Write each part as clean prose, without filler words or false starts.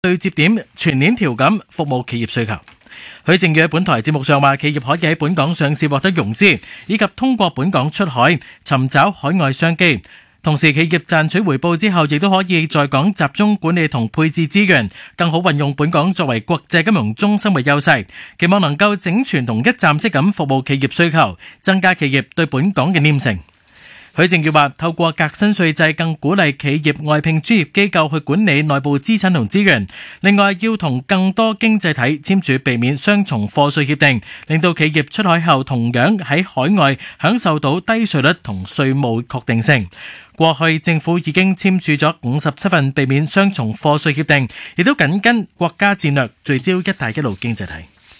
對接點全鏈條咁服務企業需求。許正宇喺本台節目上話，企業可以喺本港上市獲得融資，以及通過本港出海尋找海外商機。同時，企業賺取回報之後，亦都可以在港集中管理同配置資源，更好運用本港作為國際金融中心嘅優勢，期望能夠整全同一站式咁服務企業需求，增加企業對本港嘅黏性。許正宇話，透過革新稅制，更鼓勵企業外聘專業機構去管理內部資產同資源。另外，要同更多經濟體簽署避免雙重課稅協定，令到企業出海後同樣喺海外享受到低稅率同稅務確定性。過去政府已經簽署咗57份避免雙重課稅協定，亦都緊跟國家戰略聚焦一帶一路經濟體。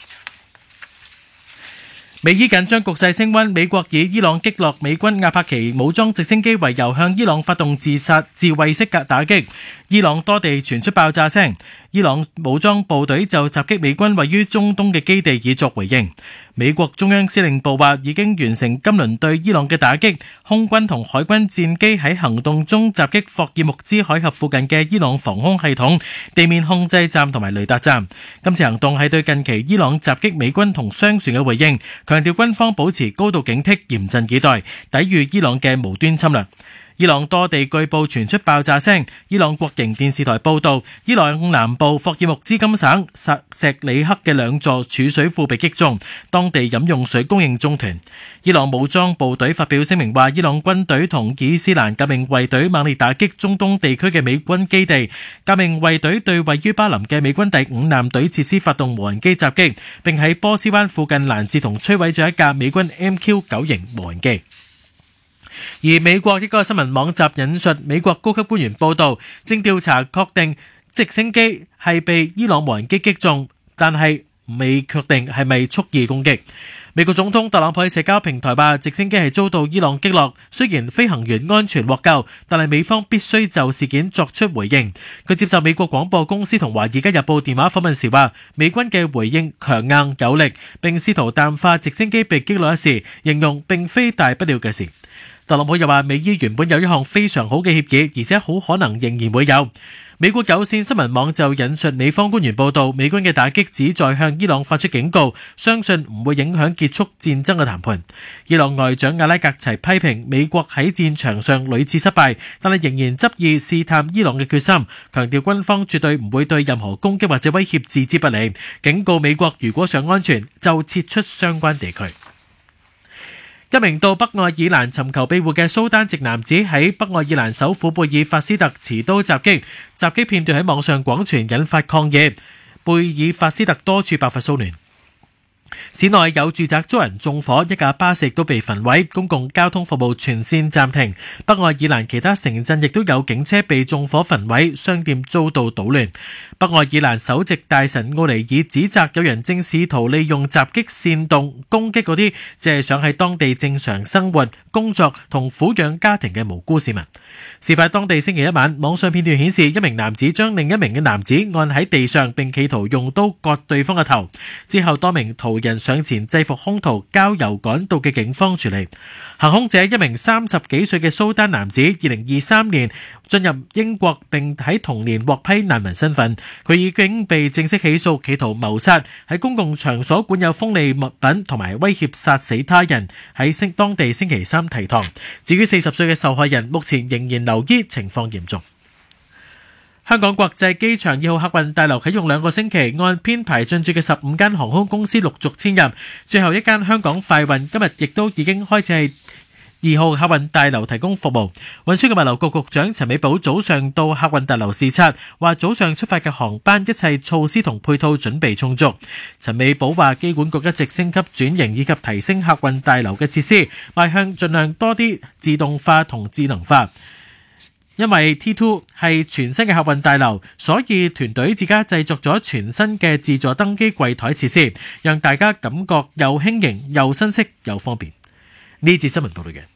美伊緊張局勢升溫，美國以伊朗擊落美軍阿帕奇武裝直升機為由，向伊朗發動自衛式打擊。伊朗多地傳出爆炸聲，伊朗武裝部隊就襲擊美軍位於中東嘅基地以作回應。美國中央司令部話已經完成今輪對伊朗嘅打擊，空軍同海軍戰機喺行動中襲擊霍爾木茲海峽附近嘅伊朗防空系統、地面控制站同埋雷達站。今次行動係對近期伊朗襲擊美軍同商船嘅回應，強調軍方保持高度警惕，嚴陣以待，抵禦伊朗嘅無端侵略。伊朗多地據報傳出爆炸聲。伊朗國營電視台報道，伊朗南部霍爾木茲金省石里克嘅兩座儲水庫被擊中，當地飲用水供應中斷。伊朗武裝部隊發表聲明話，伊朗軍隊同伊斯蘭革命衛隊猛烈打擊中東地區嘅美軍基地。革命衛隊對位於巴林嘅美軍第5艦隊設施發動無人機襲擊，並喺波斯灣附近攔截同摧毀咗一架美軍 MQ-9 型無人機。而美國一個新聞網站引述美國高級官員報道，正調查確定直升機係被伊朗無人機擊中，但係未確定係咪蓄意攻擊。美國總統特朗普喺社交平台話，直升機係遭到伊朗擊落，雖然飛行員安全獲救，但係美方必須就事件作出回應。佢接受美國廣播公司同華爾街日報電話訪問時話，美軍嘅回應強硬有力，並試圖淡化直升機被擊落一事，形容並非大不了嘅事。特朗普又話，美伊原本有一項非常好嘅協議，而且好可能仍然會有。美國有線新聞網就引述美方官員報道，美軍嘅打擊旨在向伊朗發出警告，相信唔會影響結束戰爭嘅談判。伊朗外長阿拉格齊批評美國喺戰場上屢次失敗，但係仍然執意試探伊朗嘅決心，強調軍方絕對唔會對任何攻擊或者威脅置之不理，警告美國如果想安全就撤出相關地區。一名到北愛爾蘭尋求庇護嘅蘇丹籍男子喺北愛爾蘭首府貝爾法斯特持刀襲擊片段喺網上廣傳，引發抗議。貝爾法斯特多處爆發騷亂，市內有住宅遭人縱火，一架巴士亦都被焚毀，公共交通服務全線暫停。北愛爾蘭其他城鎮亦都有警車被縱火焚毀，商店遭到搗亂。北愛爾蘭首席大臣奧尼爾指責有人正試圖利用襲擊煽動攻擊嗰啲只係想喺當地正常生活、工作同撫養家庭嘅無辜市民。事發當地星期一晚，網上片段顯示一名男子將另一名嘅男子按喺地上，並企圖用刀割對方嘅頭，之後多名途人上前制服兇徒，交由趕到嘅警方處理。行兇者一名30幾歲嘅蘇丹男子，2023年進入英國，並喺同年獲批難民身份。佢已經被正式起訴企圖謀殺、喺公共場所管有鋒利物品同埋威脅殺死他人，喺當地星期三提堂。至於40歲嘅受害人，目前仍然留醫，情況嚴重。香港國際機場2號客運大樓啟用2個星期，按編排進駐嘅15間航空公司陸續遷入，最後一間香港快運今日亦都已經開始係2號客運大樓提供服務。運輸及物流局局長陳美寶早上到客運大樓視察，話早上出發嘅航班一切措施同配套準備充足。陳美寶話機管局一直升級轉型以及提升客運大樓嘅設施，邁向盡量多啲自動化同智能化。因為 T2 係全新嘅客運大樓，所以團隊自家製作咗全新嘅自助登機櫃台設施，讓大家感覺又輕盈又新式又方便。呢節新聞報道嘅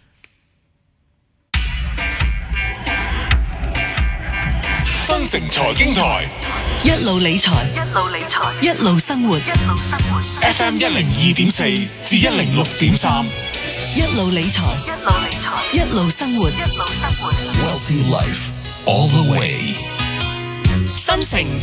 新城財經台， 一路理財，一路生活。 FM 102.4至106.3， 一路理財，一路生活。 Wealthy Life all the way。 新城